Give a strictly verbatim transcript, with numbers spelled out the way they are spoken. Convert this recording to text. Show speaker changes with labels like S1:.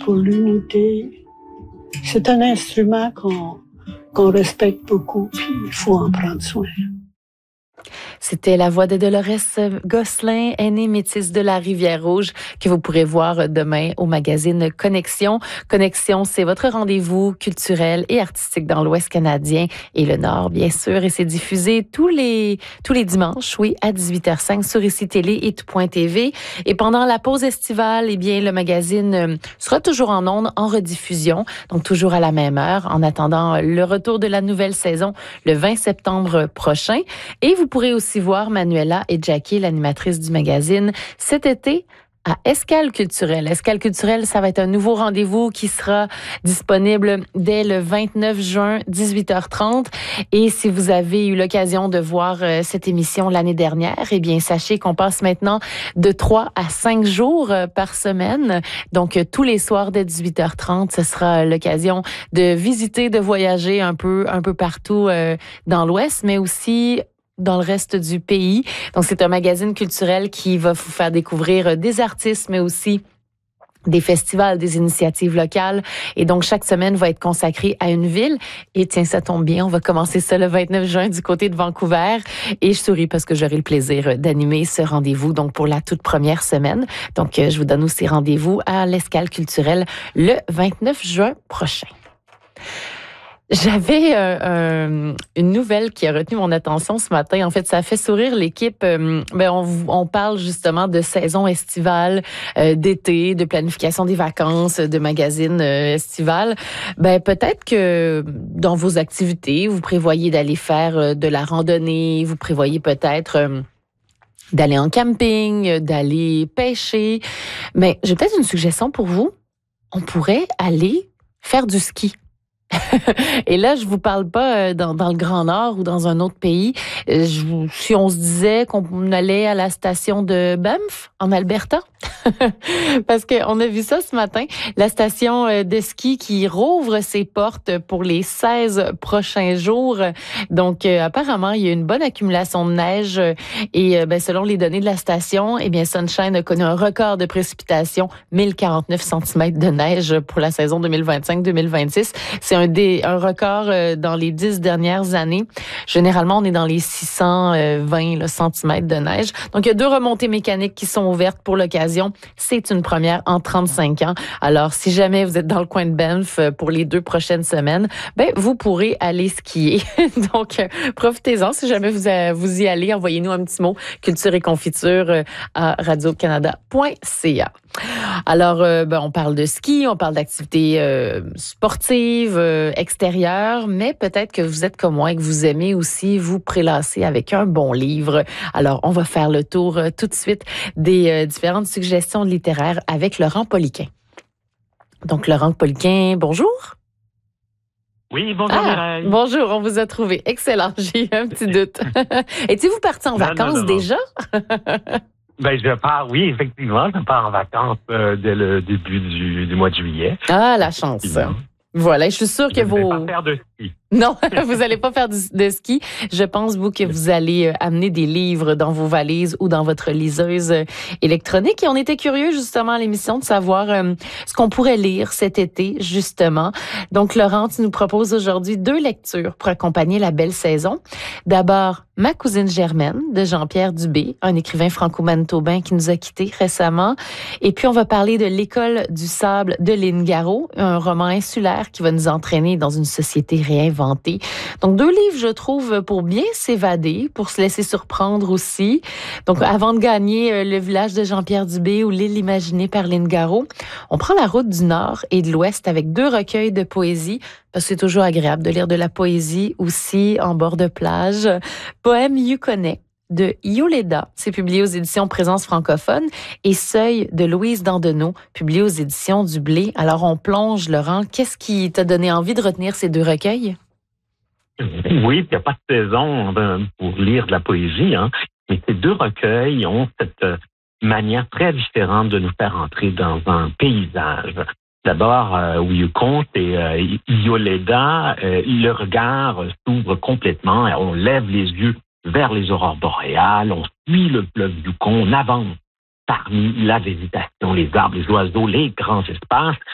S1: pour l'unité. C'est un instrument qu'on, qu'on respecte beaucoup, puis il faut en prendre soin.
S2: C'était la voix de Dolores Gosselin, aînée métisse de la Rivière-Rouge, que vous pourrez voir demain au magazine Connexion. Connexion, c'est votre rendez-vous culturel et artistique dans l'Ouest canadien et le Nord, bien sûr. Et c'est diffusé tous les tous les dimanches, oui, à dix-huit heures cinq sur Ici Télé et tout point T V. Et pendant la pause estivale, eh bien, le magazine sera toujours en ondes, en rediffusion, donc toujours à la même heure, en attendant le retour de la nouvelle saison le vingt septembre prochain. Et vous pourrez aussi voir Manuela et Jackie, l'animatrice du magazine, cet été à Escale culturelle. Escale culturelle, ça va être un nouveau rendez-vous qui sera disponible dès le vingt-neuf juin, dix-huit heures trente. Et si vous avez eu l'occasion de voir euh, cette émission l'année dernière, eh bien, sachez qu'on passe maintenant de trois à cinq jours euh, par semaine. Donc, euh, tous les soirs dès dix-huit heures trente, ce sera l'occasion de visiter, de voyager un peu, un peu partout euh, dans l'Ouest, mais aussi dans le reste du pays. Donc, c'est un magazine culturel qui va vous faire découvrir des artistes, mais aussi des festivals, des initiatives locales. Et donc, chaque semaine va être consacrée à une ville. Et tiens, ça tombe bien, on va commencer ça le vingt-neuf juin du côté de Vancouver. Et je souris parce que j'aurai le plaisir d'animer ce rendez-vous, donc pour la toute première semaine. Donc, je vous donne aussi rendez-vous à l'Escale culturelle le vingt-neuf juin prochain. J'avais euh, euh, une nouvelle qui a retenu mon attention ce matin. En fait, ça a fait sourire l'équipe. Euh, ben on, on parle justement de saison estivale, euh, d'été, de planification des vacances, de magazines euh, estivales. Ben peut-être que dans vos activités, vous prévoyez d'aller faire euh, de la randonnée, vous prévoyez peut-être euh, d'aller en camping, d'aller pêcher. Mais j'ai peut-être une suggestion pour vous. On pourrait aller faire du ski. Et là, je vous parle pas dans, dans le Grand Nord ou dans un autre pays. Je, si on se disait qu'on allait à la station de Banff, en Alberta, parce qu'on a vu ça ce matin, la station de ski qui rouvre ses portes pour les seize prochains jours. Donc, euh, apparemment, il y a une bonne accumulation de neige et euh, ben, selon les données de la station, eh bien, Sunshine a connu un record de précipitations, mille quarante-neuf centimètres de neige pour la saison deux mille vingt-cinq deux mille vingt-six. C'est un, des, un record euh, dans les dix dernières années. Généralement, on est dans les six cent vingt là, centimètres de neige. Donc, il y a deux remontées mécaniques qui sont ouvertes pour l'occasion. C'est une première en trente-cinq ans. Alors, si jamais vous êtes dans le coin de Banff pour les deux prochaines semaines, ben vous pourrez aller skier. Donc, euh, profitez-en. Si jamais vous, euh, vous y allez, envoyez-nous un petit mot culture et confiture euh, à radio canada point c a. Alors, euh, ben, on parle de ski, on parle d'activités euh, sportives, euh, extérieures, mais peut-être que vous êtes comme moi et que vous aimez aussi vous prélasser avec un bon livre. Alors, on va faire le tour euh, tout de suite des euh, différentes suggestions littéraires avec Laurent Poliquin. Donc, Laurent Poliquin, bonjour.
S3: Oui, bonjour
S2: ah,
S3: Mireille.
S2: Bonjour, on vous a trouvé. Excellent, j'ai eu un petit doute. Étiez-vous parti en
S3: non,
S2: vacances
S3: non, non, non.
S2: déjà?
S3: Ben, je pars, oui, effectivement, je pars en vacances euh, dès le début du, du mois de juillet.
S2: Ah, la chance. Voilà, je suis sûre que
S3: je
S2: vos...
S3: Je ne vais pas faire de ski.
S2: Non, vous n'allez pas faire de ski. Je pense, vous, que vous allez amener des livres dans vos valises ou dans votre liseuse électronique. Et on était curieux, justement, à l'émission, de savoir euh, ce qu'on pourrait lire cet été, justement. Donc, Laurent, tu nous proposes aujourd'hui deux lectures pour accompagner la belle saison. D'abord, Ma cousine Germaine, de Jean-Pierre Dubé, un écrivain franco-manitobain qui nous a quittés récemment. Et puis, on va parler de L'école du sable de Lynn Garreau, un roman insulaire qui va nous entraîner dans une société réinventée. Donc, deux livres, je trouve, pour bien s'évader, pour se laisser surprendre aussi. Donc, avant de gagner Le village de Jean-Pierre Dubé ou L'île imaginée par Lynn Garreau, on prend la route du Nord et de l'Ouest avec deux recueils de poésie, parce que c'est toujours agréable de lire de la poésie aussi en bord de plage. Poème Yukonnais de Yoleda, c'est publié aux éditions Présence francophone, et Seuil de Louise Dandonneau, publié aux éditions du Blé. Alors, on plonge, Laurent. Qu'est-ce qui t'a donné envie de retenir ces deux recueils?
S3: Oui, il n'y a pas de saison pour lire de la poésie, hein. Mais ces deux recueils ont cette manière très différente de nous faire entrer dans un paysage. D'abord, euh, Wiyukon et euh, Yoleda, euh, le regard s'ouvre complètement, on lève les yeux vers les aurores boréales, on suit le fleuve Yukon, on avance parmi la végétation, les arbres, les oiseaux, les grands espaces,